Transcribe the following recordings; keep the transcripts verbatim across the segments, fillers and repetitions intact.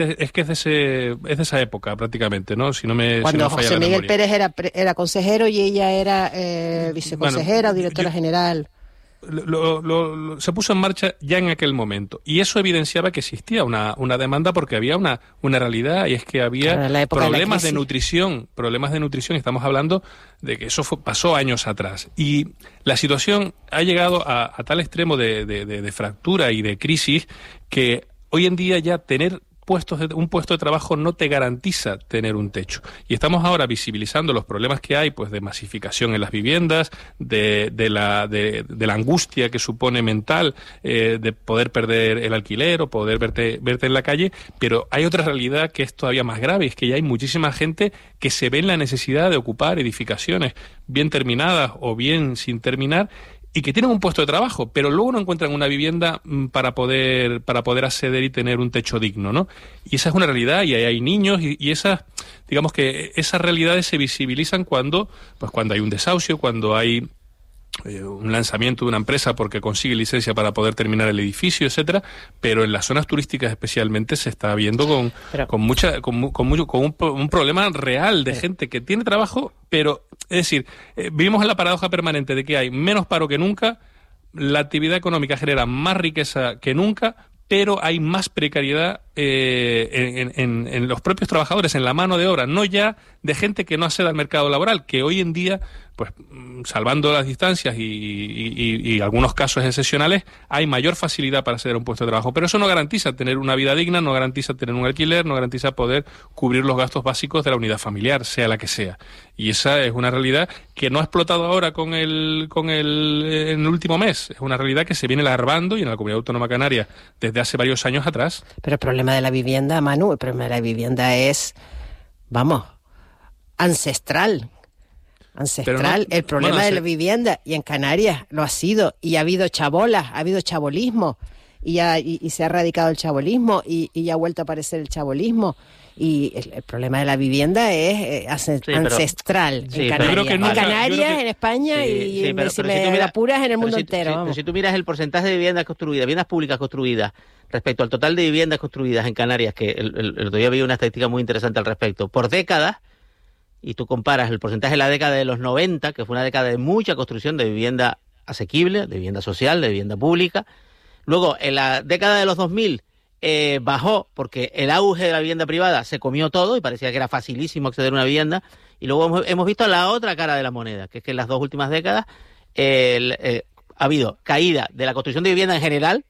Es que es de, ese, es de esa época prácticamente, ¿no? Si no me, Cuando si no me falla José la Miguel memoria. Pérez era, era consejero y ella era eh, viceconsejera Bueno, o directora yo, general. Lo, lo, lo, se puso en marcha ya en aquel momento y eso evidenciaba que existía una, una demanda porque había una, una realidad y es que había claro, problemas de, de nutrición, problemas de nutrición. Estamos hablando de que eso fue, pasó años atrás y la situación ha llegado a, a tal extremo de, de, de, de fractura y de crisis que hoy en día ya tener puestos de, un puesto de trabajo no te garantiza tener un techo. Y estamos ahora visibilizando los problemas que hay, pues de masificación en las viviendas, de, de, la, de, de la angustia que supone mental, eh, de poder perder el alquiler o poder verte, verte en la calle, pero hay otra realidad que es todavía más grave, es que ya hay muchísima gente que se ve en la necesidad de ocupar edificaciones bien terminadas o bien sin terminar, y que tienen un puesto de trabajo, pero luego no encuentran una vivienda para poder para poder acceder y tener un techo digno, ¿no? Y esa es una realidad, y ahí hay niños, y, y esas, digamos que esas realidades se visibilizan cuando, pues cuando hay un desahucio, cuando hay eh, un lanzamiento de una empresa porque consigue licencia para poder terminar el edificio, etcétera, pero en las zonas turísticas especialmente se está viendo con, pero, con mucha con, con mucho con un, un problema real de gente que tiene trabajo, pero es decir, eh, vivimos en la paradoja permanente de que hay menos paro que nunca, la actividad económica genera más riqueza que nunca, pero hay más precariedad eh, en, en, en los propios trabajadores, en la mano de obra, no ya de gente que no accede al mercado laboral, que hoy en día, pues salvando las distancias y, y, y algunos casos excepcionales, hay mayor facilidad para acceder a un puesto de trabajo. Pero eso no garantiza tener una vida digna, no garantiza tener un alquiler, no garantiza poder cubrir los gastos básicos de la unidad familiar, sea la que sea. Y esa es una realidad que no ha explotado ahora con el, con el, en el último mes. Es una realidad que se viene larvando y en la Comunidad Autónoma Canaria desde hace varios años atrás. Pero el problema de la vivienda, Manu, el problema de la vivienda es, vamos, ancestral. Ancestral. No, el problema bueno, de la vivienda, y en Canarias lo ha sido, y ha habido chabolas, ha habido chabolismo, y, ha, y, y se ha erradicado el chabolismo, y, y ya ha vuelto a aparecer el chabolismo. Y el, el problema de la vivienda es eh, ancestral sí, pero, en sí, Canarias, que nunca, en, Canarias que, en España sí, y sí, pero, si pero me si mira, apuras en el mundo si, entero. Si, pero si tú miras el porcentaje de viviendas construidas, viviendas públicas construidas, respecto al total de viviendas construidas en Canarias, que el, el, el otro día vi una estadística muy interesante al respecto, por décadas, y tú comparas el porcentaje de la década de los noventa, que fue una década de mucha construcción de vivienda asequible, de vivienda social, de vivienda pública. Luego, en la década de los dos mil, eh, bajó porque el auge de la vivienda privada se comió todo y parecía que era facilísimo acceder a una vivienda. Y luego hemos, hemos visto la otra cara de la moneda, que es que en las dos últimas décadas eh, el, eh, ha habido caída de la construcción de vivienda en general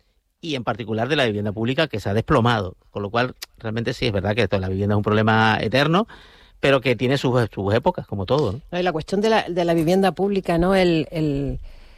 y en particular de la vivienda pública, que se ha desplomado. Con lo cual, realmente sí es verdad que toda la vivienda es un problema eterno, pero que tiene sus, sus épocas, como todo, ¿no? No, y la cuestión de la, de la vivienda pública, ¿no? El, el,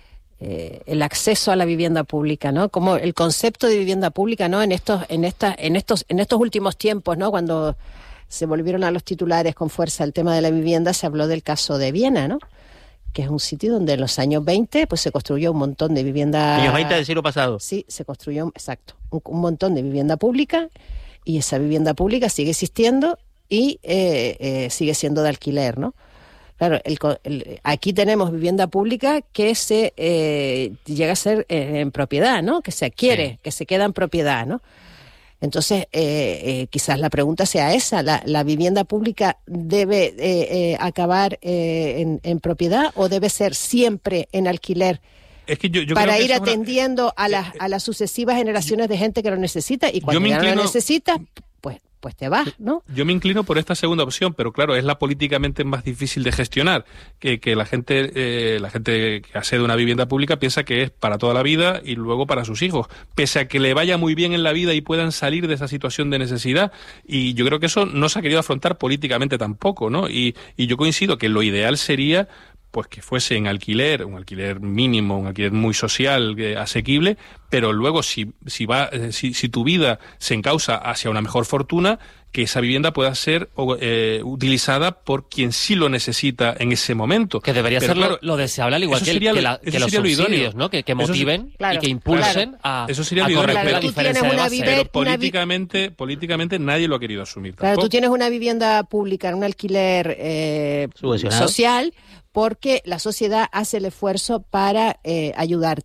eh, el acceso a la vivienda pública, ¿no? Como el concepto de vivienda pública, ¿no? En estos, en esta, en estos, en estos últimos tiempos, ¿no? Cuando se volvieron a los titulares con fuerza el tema de la vivienda, se habló del caso de Viena, ¿no? Que es un sitio donde en los años veinte pues se construyó un montón de vivienda... Años veinte del siglo pasado. Sí, se construyó, exacto, un, un montón de vivienda pública, y esa vivienda pública sigue existiendo y eh, eh, sigue siendo de alquiler, ¿no? Claro, el, el, aquí tenemos vivienda pública que se eh, llega a ser eh, en propiedad, ¿no? Que se adquiere, sí, que se queda en propiedad, ¿no? Entonces, eh, eh, quizás la pregunta sea esa, ¿la, la vivienda pública debe eh, eh, acabar eh, en, en propiedad o debe ser siempre en alquiler? Es que yo, yo para creo que ir una... atendiendo a las, a las sucesivas generaciones de gente que lo necesita, y cuando ya inclino... no lo necesita, pues, pues te vas, ¿no? Yo me inclino por esta segunda opción, pero claro, es la políticamente más difícil de gestionar, que, que la gente eh, la gente que accede a una vivienda pública piensa que es para toda la vida y luego para sus hijos, pese a que le vaya muy bien en la vida y puedan salir de esa situación de necesidad, y yo creo que eso no se ha querido afrontar políticamente tampoco, ¿no? Y, y yo coincido que lo ideal sería pues que fuese en alquiler, un alquiler mínimo, un alquiler muy social, eh, asequible, pero luego si si va eh, si, si tu vida se encausa hacia una mejor fortuna, que esa vivienda pueda ser eh, utilizada por quien sí lo necesita en ese momento. Que debería pero, ser claro, lo, lo deseable, al igual que, sería, que, la, que los subsidios, ¿no? Que, que motiven eso, claro, y que impulsen claro, a, eso sería a corregir claro, la diferencia de base. Pero políticamente, políticamente nadie lo ha querido asumir. Claro, tampoco. Tú tienes una vivienda pública, un alquiler eh, social, porque la sociedad hace el esfuerzo para eh, ayudarte.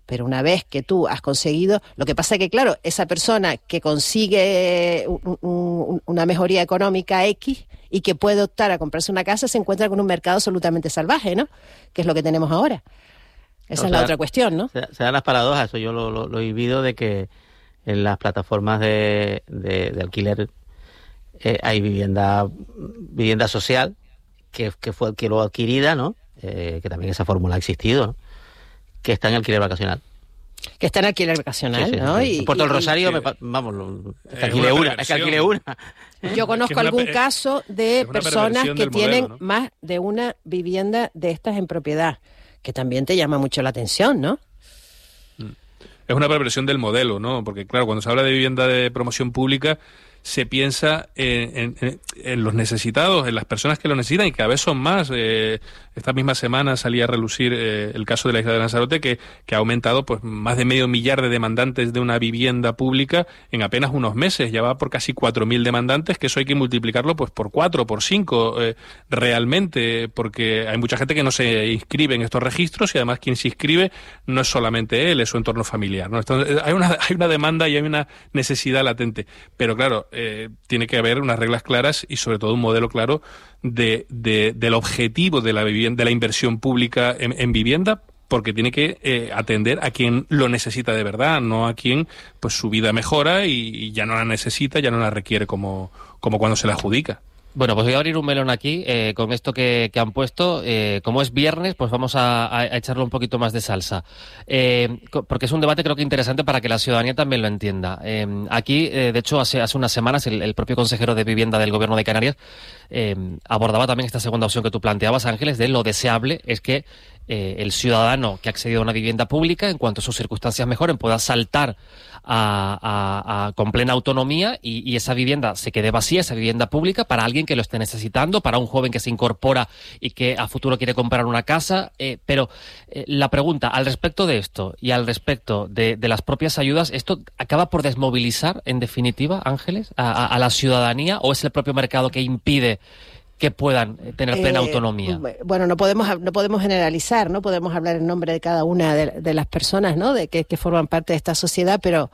Pero una vez que tú has conseguido, lo que pasa es que, claro, esa persona que consigue un, un, una mejoría económica X y que puede optar a comprarse una casa, se encuentra con un mercado absolutamente salvaje, ¿no? Que es lo que tenemos ahora. Esa o es sea, la otra cuestión, ¿no? Se, se dan las paradojas, eso yo lo, lo, lo he vivido, de que en las plataformas de, de, de alquiler eh, hay vivienda vivienda social, que, que fue que lo adquirida, ¿no? Eh, que también esa fórmula ha existido, ¿no? Que está en alquiler vacacional. Que está en alquiler vacacional, sí, sí, ¿no? Sí. Y, en Puerto del Rosario, y, me, vamos, lo, es, que una una, es que alquilé una. Yo conozco una, algún caso de personas que tienen modelo, ¿no? más de una vivienda de estas en propiedad, que también te llama mucho la atención, ¿no? Es una perversión del modelo, ¿no? Porque, claro, cuando se habla de vivienda de promoción pública, se piensa en, en, en los necesitados, en las personas que lo necesitan, y cada vez son más. Eh, esta misma semana salía a relucir eh, el caso de la isla de Lanzarote, que, que ha aumentado pues más de medio millar de demandantes de una vivienda pública en apenas unos meses. Ya va por casi cuatro mil demandantes, que eso hay que multiplicarlo pues por cuatro, por cinco, eh, realmente, porque hay mucha gente que no se inscribe en estos registros, y además quien se inscribe no es solamente él, es su entorno familiar, ¿no? Entonces, hay una, hay una demanda y hay una necesidad latente. Pero claro, Eh, tiene que haber unas reglas claras y sobre todo un modelo claro de, de del objetivo de la vivienda, de la inversión pública en, en vivienda, porque tiene que eh, atender a quien lo necesita de verdad, no a quien pues su vida mejora y, y ya no la necesita, ya no la requiere como, como cuando se la adjudica. Bueno, pues voy a abrir un melón aquí eh, con esto que, que han puesto. Eh, como es viernes, pues vamos a, a echarle un poquito más de salsa. Eh, porque es un debate creo que interesante para que la ciudadanía también lo entienda. Eh, aquí, eh, de hecho, hace, hace unas semanas el, el propio consejero de Vivienda del Gobierno de Canarias eh, abordaba también esta segunda opción que tú planteabas, Ángeles, de lo deseable es que eh, el ciudadano que ha accedido a una vivienda pública, en cuanto sus circunstancias mejoren, pueda saltar a, a, a, con plena autonomía y, y esa vivienda se quede vacía, esa vivienda pública, para alguien que lo esté necesitando, para un joven que se incorpora y que a futuro quiere comprar una casa. Eh, pero eh, la pregunta al respecto de esto y al respecto de, de las propias ayudas, ¿esto acaba por desmovilizar, en definitiva, Ángeles, a, a, a la ciudadanía, o es el propio mercado que impide que puedan tener plena eh, autonomía? Bueno, no podemos no podemos generalizar, no podemos hablar en nombre de cada una de, de las personas, ¿no? De que, que forman parte de esta sociedad, pero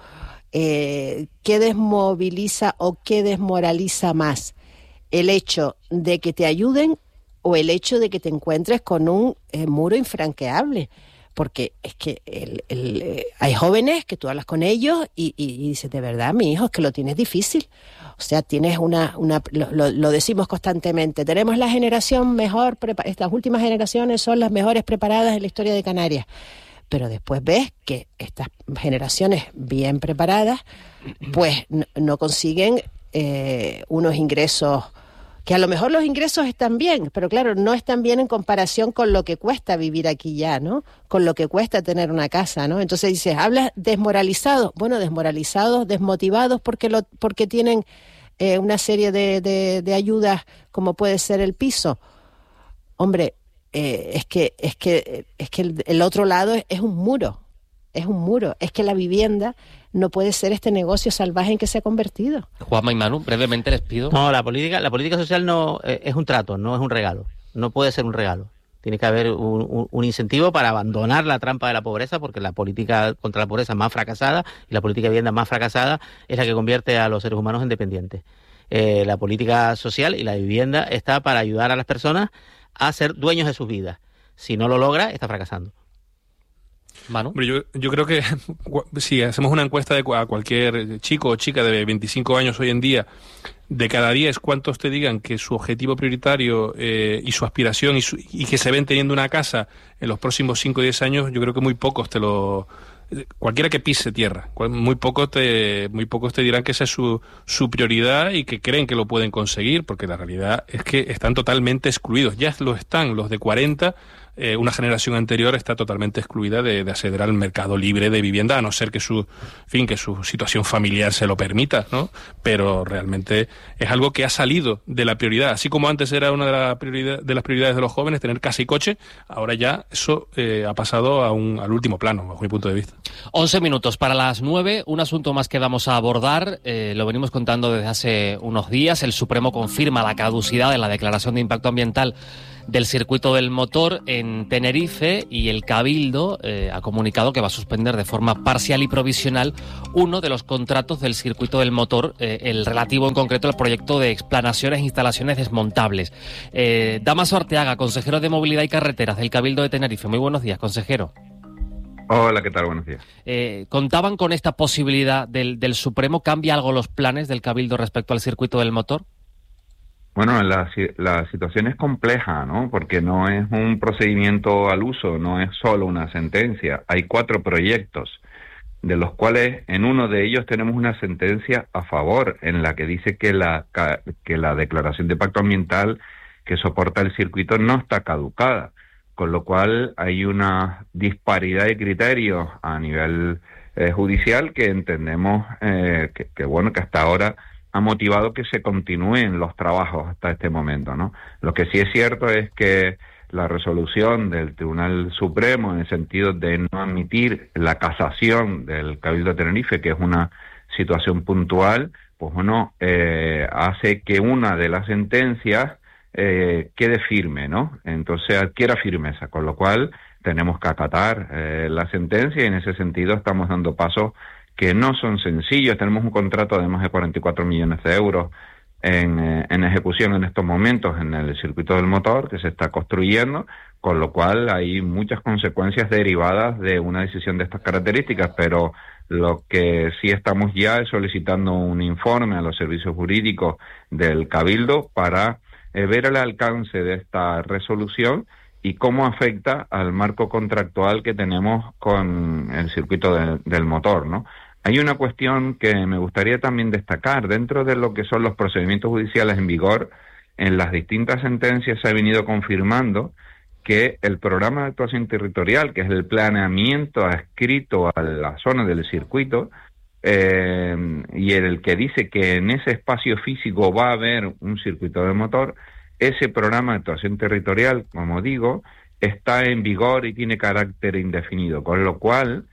eh, ¿qué desmoviliza o qué desmoraliza más? ¿El hecho de que te ayuden o el hecho de que te encuentres con un eh, muro infranqueable? Porque es que el, el, eh, hay jóvenes que tú hablas con ellos y, y, y dices, de verdad, mi hijo, es que lo tienes difícil. O sea, tienes una... una lo, lo, lo decimos constantemente, tenemos la generación mejor, prepa- estas últimas generaciones son las mejores preparadas en la historia de Canarias. Pero después ves que estas generaciones bien preparadas, pues no, no consiguen eh, unos ingresos... que a lo mejor los ingresos están bien, pero claro, no están bien en comparación con lo que cuesta vivir aquí ya, ¿no? Con lo que cuesta tener una casa, ¿no? Entonces dices, hablas desmoralizados. Bueno, desmoralizados, desmotivados, porque lo, porque tienen eh, una serie de, de, de ayudas, como puede ser el piso. Hombre, eh, es que es que es que el, el otro lado es, es un muro, es un muro. Es que la vivienda no puede ser este negocio salvaje en que se ha convertido. Juanma y Manu, brevemente les pido. No, la política, la política social no eh, es un trato, no es un regalo. No puede ser un regalo. Tiene que haber un, un, un incentivo para abandonar la trampa de la pobreza, porque la política contra la pobreza más fracasada y la política de vivienda más fracasada es la que convierte a los seres humanos en dependientes. Eh, la política social y la vivienda está para ayudar a las personas a ser dueños de sus vidas. Si no lo logra, está fracasando. Manu. Hombre, yo, yo creo que si hacemos una encuesta de a cualquier chico o chica de veinticinco años hoy en día, de cada diez, ¿cuántos te digan que su objetivo prioritario eh, y su aspiración y, su, y que se ven teniendo una casa en los próximos cinco o diez años? Yo creo que muy pocos te lo... Cualquiera que pise tierra, muy pocos te, muy pocos te dirán que esa es su, su prioridad y que creen que lo pueden conseguir, porque la realidad es que están totalmente excluidos. Ya lo están, los de cuarenta, eh, una generación anterior está totalmente excluida de, de acceder al mercado libre de vivienda, a no ser que su, en fin, que su situación familiar se lo permita, ¿no? Pero realmente es algo que ha salido de la prioridad. Así como antes era una de, la prioridad, de las prioridades de los jóvenes tener casa y coche, ahora ya eso eh, ha pasado a un, al último plano, bajo mi punto de vista. once minutos para las nueve, un asunto más que vamos a abordar, eh, lo venimos contando desde hace unos días. El Supremo confirma la caducidad de la declaración de impacto ambiental del circuito del motor en Tenerife, y el Cabildo eh, ha comunicado que va a suspender de forma parcial y provisional uno de los contratos del circuito del motor, eh, el relativo en concreto al proyecto de explanaciones e instalaciones desmontables. Eh, Dámaso Arteaga, consejero de Movilidad y Carreteras del Cabildo de Tenerife. Muy buenos días, consejero. Hola, ¿qué tal? Buenos días. Eh, ¿Contaban con esta posibilidad del, del Supremo? ¿Cambia algo los planes del Cabildo respecto al circuito del motor? Bueno, la, la situación es compleja, ¿no? Porque no es un procedimiento al uso, no es solo una sentencia. Hay cuatro proyectos, de los cuales en uno de ellos tenemos una sentencia a favor, en la que dice que la, que la declaración de impacto ambiental que soporta el circuito no está caducada. Con lo cual hay una disparidad de criterios a nivel eh, judicial que entendemos eh, que, que, bueno, que hasta ahora ha motivado que se continúen los trabajos hasta este momento, ¿no? Lo que sí es cierto es que la resolución del Tribunal Supremo en el sentido de no admitir la casación del Cabildo de Tenerife, que es una situación puntual, pues bueno, eh, hace que una de las sentencias Eh, quede firme, ¿no? Entonces adquiera firmeza, con lo cual tenemos que acatar eh, la sentencia, y en ese sentido estamos dando pasos que no son sencillos. Tenemos un contrato de más de cuarenta y cuatro millones de euros en, eh, en ejecución en estos momentos en el circuito del motor que se está construyendo, con lo cual hay muchas consecuencias derivadas de una decisión de estas características, pero lo que sí estamos ya es solicitando un informe a los servicios jurídicos del Cabildo para Eh, ver el alcance de esta resolución y cómo afecta al marco contractual que tenemos con el circuito de, del motor, ¿no? Hay una cuestión que me gustaría también destacar. Dentro de lo que son los procedimientos judiciales en vigor, en las distintas sentencias se ha venido confirmando que el programa de actuación territorial, que es el planeamiento adscrito a la zona del circuito, Eh, y el que dice que en ese espacio físico va a haber un circuito de motor, ese programa de actuación territorial, como digo, está en vigor y tiene carácter indefinido, con lo cual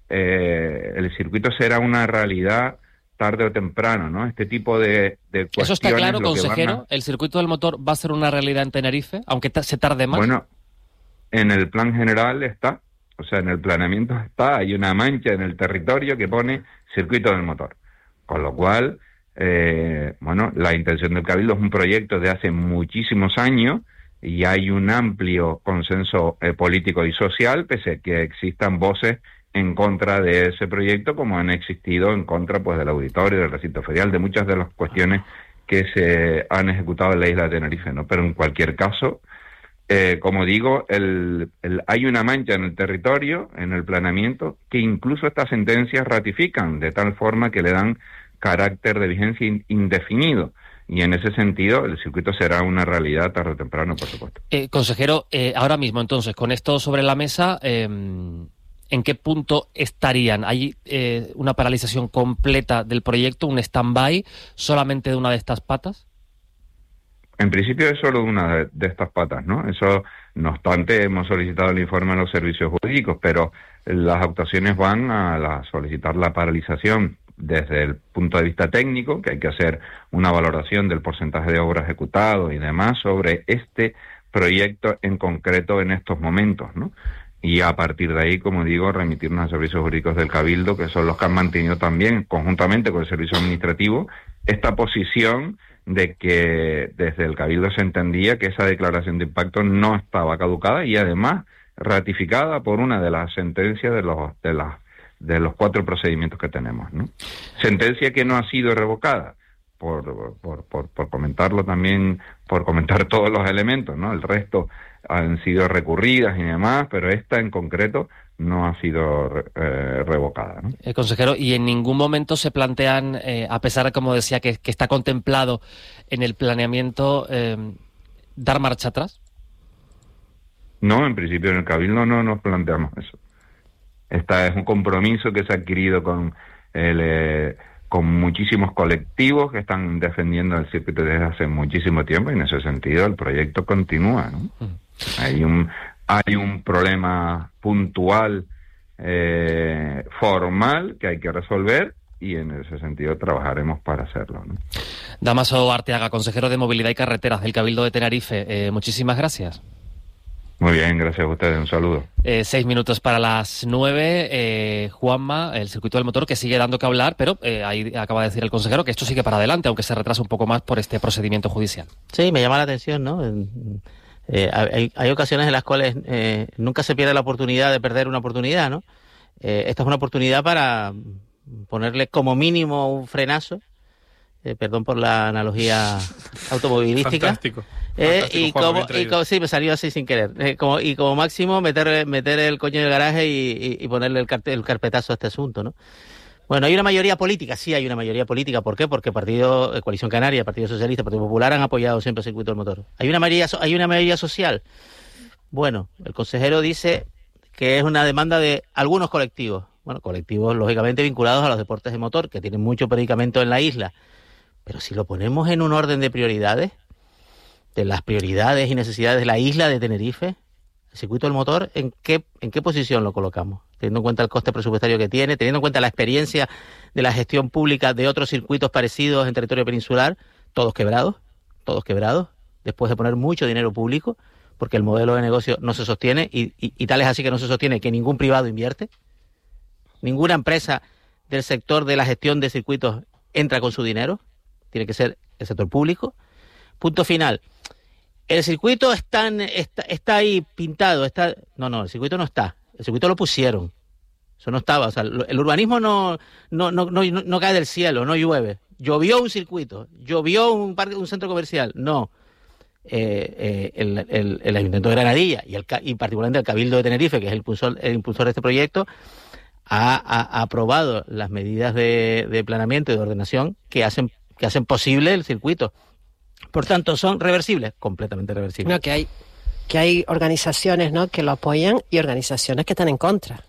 eh, el circuito será una realidad tarde o temprano, ¿no? Este tipo de, de cuestiones... ¿Eso está claro, consejero? A... ¿El circuito del motor va a ser una realidad en Tenerife, aunque se tarde más? Bueno, en el plan general está, o sea, en el planeamiento está, hay una mancha en el territorio que pone circuito del motor, con lo cual, eh, bueno, la intención del Cabildo es un proyecto de hace muchísimos años y hay un amplio consenso eh, político y social, pese a que existan voces en contra de ese proyecto, como han existido en contra, pues, del auditorio, del recinto ferial, de muchas de las cuestiones que se han ejecutado en la isla de Tenerife, ¿no? Pero en cualquier caso, Eh, como digo, el, el, hay una mancha en el territorio, en el planeamiento, que incluso estas sentencias ratifican, de tal forma que le dan carácter de vigencia in, indefinido. Y en ese sentido, el circuito será una realidad tarde o temprano, por supuesto. Eh, consejero, eh, ahora mismo, entonces, con esto sobre la mesa, eh, ¿en qué punto estarían? ¿Hay eh, una paralización completa del proyecto, un stand-by, solamente de una de estas patas? En principio es solo una de, de estas patas, ¿no? Eso, no obstante, hemos solicitado el informe a los servicios jurídicos, pero las actuaciones van a la, solicitar la paralización desde el punto de vista técnico, que hay que hacer una valoración del porcentaje de obra ejecutado y demás sobre este proyecto en concreto en estos momentos, ¿no? Y a partir de ahí, como digo, remitirnos a servicios jurídicos del Cabildo, que son los que han mantenido también, conjuntamente con el servicio administrativo, esta posición de que desde el Cabildo se entendía que esa declaración de impacto no estaba caducada y además ratificada por una de las sentencias de los de las de los cuatro procedimientos que tenemos, ¿no? Sentencia que no ha sido revocada, por, por, por, por comentarlo también, por comentar todos los elementos, ¿no? El resto han sido recurridas y demás, pero esta en concreto no ha sido eh, revocada, ¿no? Eh, consejero, ¿y en ningún momento se plantean, eh, a pesar de, como decía, que, que está contemplado en el planeamiento, eh, dar marcha atrás? No, en principio en el Cabildo no nos planteamos eso. Este es un compromiso que se ha adquirido con el, eh, con muchísimos colectivos que están defendiendo el circuito desde hace muchísimo tiempo, y en ese sentido el proyecto continúa, ¿no? Uh-huh. Hay un hay un problema puntual, eh, formal, que hay que resolver, y en ese sentido trabajaremos para hacerlo, ¿no? Dámaso Arteaga, consejero de Movilidad y Carreteras del Cabildo de Tenerife, eh, muchísimas gracias. Muy bien, gracias a ustedes, un saludo. Eh, seis minutos para las nueve. Eh, Juanma, el circuito del motor que sigue dando que hablar, pero eh, ahí acaba de decir el consejero que esto sigue para adelante, aunque se retrasa un poco más por este procedimiento judicial. Sí, me llama la atención, ¿no? Eh, hay, hay ocasiones en las cuales eh, nunca se pierde la oportunidad de perder una oportunidad, ¿no? Eh, esta es una oportunidad para ponerle como mínimo un frenazo, eh, perdón por la analogía automovilística. Fantástico. Eh, Fantástico, y, Juan, como, bien traído. y como sí me salió así sin querer eh, como, y como máximo meter meter el coño en el garaje y, y, y ponerle el, carte, el carpetazo a este asunto, ¿no? Bueno, hay una mayoría política, sí hay una mayoría política. ¿Por qué? Porque Partido eh, Coalición Canaria, Partido Socialista, Partido Popular han apoyado siempre el circuito del motor. Hay una mayoría so- hay una mayoría social. Bueno, el consejero dice que es una demanda de algunos colectivos. Bueno, colectivos lógicamente vinculados a los deportes de motor, que tienen mucho predicamento en la isla. Pero si lo ponemos en un orden de prioridades, de las prioridades y necesidades de la isla de Tenerife, el circuito del motor, ¿en qué, en qué posición lo colocamos? Teniendo en cuenta el coste presupuestario que tiene, teniendo en cuenta la experiencia de la gestión pública de otros circuitos parecidos en territorio peninsular, todos quebrados, todos quebrados, después de poner mucho dinero público, porque el modelo de negocio no se sostiene, y, y, y tal es así que no se sostiene que ningún privado invierte, ninguna empresa del sector de la gestión de circuitos entra con su dinero, tiene que ser el sector público. Punto final. El circuito está, está, está ahí pintado, está... No, no, el circuito no está. El circuito lo pusieron. Eso no estaba. O sea, el urbanismo no, no, no, no, no cae del cielo, no llueve. Llovió un circuito, llovió un parque, un centro comercial. No. Eh, eh, el, el, el Ayuntamiento de Granadilla y, el, y particularmente el Cabildo de Tenerife, que es el impulsor, el impulsor de este proyecto, ha, ha, ha aprobado las medidas de, de planeamiento y de ordenación que hacen, que hacen posible el circuito. Por tanto, ¿son reversibles? Completamente reversibles. No, que hay, que hay organizaciones, ¿no?, que lo apoyan y organizaciones que están en contra.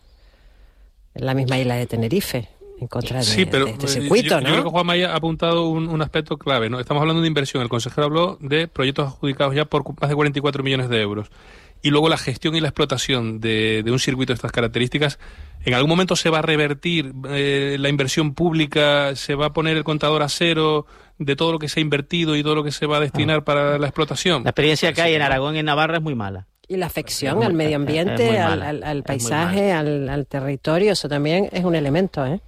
En la misma isla de Tenerife, en contra de, sí, pero de este circuito, yo, ¿no? yo creo que Juan Maya ha apuntado un, un aspecto clave, ¿no? Estamos hablando de inversión. El consejero habló de proyectos adjudicados ya por más de cuarenta y cuatro millones de euros. Y luego la gestión y la explotación de, de un circuito de estas características, ¿en algún momento se va a revertir eh, la inversión pública? ¿Se va a poner el contador a cero de todo lo que se ha invertido y todo lo que se va a destinar ah. para la explotación? La experiencia pues que hay sí, en Aragón y en Navarra es muy mala. Y la afección al medio ambiente, al, al, al paisaje, al, al territorio, eso también es un elemento, ¿eh?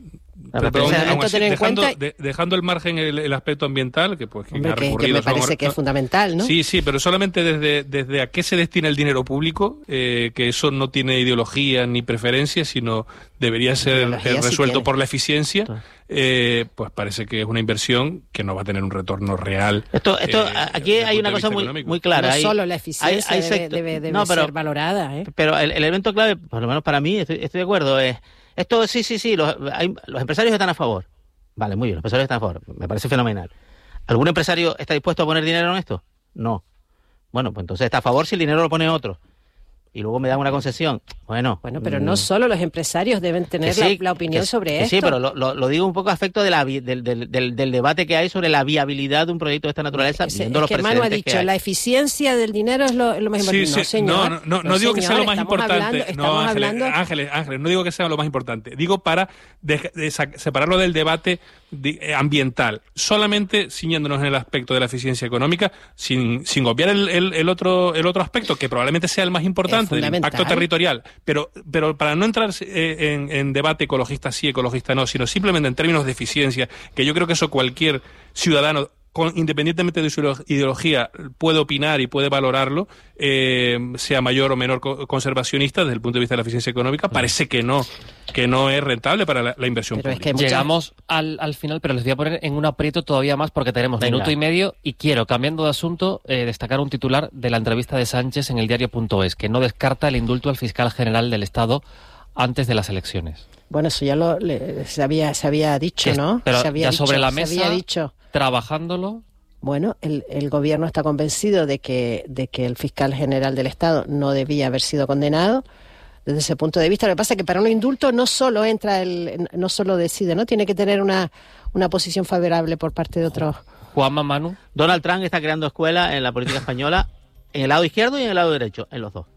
Pero, pero, aún así, dejando, de, dejando el margen el, el aspecto ambiental, que pues Hombre, que, que me parece son, que es fundamental, ¿no? Sí, sí, pero solamente desde, desde a qué se destina el dinero público, eh, que eso no tiene ideología ni preferencia, sino debería ser eh, resuelto sí por la eficiencia, eh, pues parece que es una inversión que no va a tener un retorno real. Esto, esto, eh, aquí hay una cosa muy, muy clara. No hay, solo la eficiencia hay, hay debe, debe, debe no, pero, ser valorada, ¿eh? Pero el, el elemento clave, por lo menos para mí, estoy, estoy de acuerdo, es... Esto sí, sí, sí, los, hay, los empresarios están a favor. Vale, muy bien, los empresarios están a favor. Me parece fenomenal. ¿Algún empresario está dispuesto a poner dinero en esto? No. Bueno, pues entonces está a favor si el dinero lo pone otro. Y luego me dan una concesión. Bueno, bueno, pero mmm, no solo los empresarios deben tener sí, la, la opinión que, sobre que esto. Sí, pero lo, lo, lo digo un poco a efecto de la, del, del, del, del debate que hay sobre la viabilidad de un proyecto de esta naturaleza. Es, viendo es los que Manu ha dicho, la eficiencia del dinero es lo, lo más importante. Sí, no, sí, señor. No, no, no, no, no digo que sea lo más importante. Hablando, no, Ángeles, hablando... Ángeles, Ángeles, no digo que sea lo más importante. Digo para de, de separarlo del debate de, eh, ambiental. Solamente ciñéndonos en el aspecto de la eficiencia económica, sin, sin obviar el, el, el, otro, el otro aspecto, que probablemente sea el más importante, del impacto territorial. Pero, pero para no entrar eh, en, en debate ecologista sí, ecologista no, sino simplemente en términos de eficiencia, que yo creo que eso cualquier ciudadano, con, independientemente de su ideología, puede opinar y puede valorarlo, eh, sea mayor o menor conservacionista desde el punto de vista de la eficiencia económica, parece que no, que no es rentable para la, la inversión pero pública. Es que muchas... Llegamos al, al final, pero les voy a poner en un aprieto todavía más porque tenemos Venga. minuto y medio y quiero, cambiando de asunto, eh, destacar un titular de la entrevista de Sánchez en el diario punto es, que no descarta el indulto al fiscal general del Estado antes de las elecciones. Bueno, eso ya lo le, se había se había dicho, ¿no? Pero se había ya dicho, sobre la mesa, se había dicho. Trabajándolo. Bueno, el, el gobierno está convencido de que de que el fiscal general del Estado no debía haber sido condenado. Desde ese punto de vista, lo que pasa es que para un indulto no solo entra el, no solo decide, ¿no? Tiene que tener una una posición favorable por parte de otros. Juanma, Manu. Donald Trump está creando escuela en la política española en el lado izquierdo y en el lado derecho, en los dos.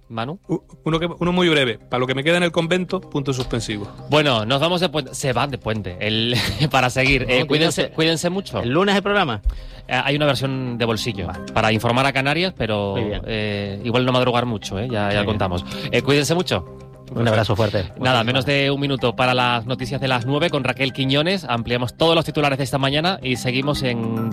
Manu. Uno, que, uno muy breve. Para lo que me queda en el convento, punto suspensivo. Bueno, nos vamos de puente. Se van de puente. El, para seguir. No, Eh, cuídense, cuídense. cuídense mucho. ¿El lunes el programa? Eh, hay una versión de bolsillo para informar a Canarias, pero Muy bien. eh, igual no madrugar mucho, ¿eh? ya, ya Muy bien. contamos. Eh, cuídense mucho. Un abrazo fuerte. Nada, menos de un minuto para las noticias de las nueve con Raquel Quiñones. Ampliamos todos los titulares de esta mañana y seguimos en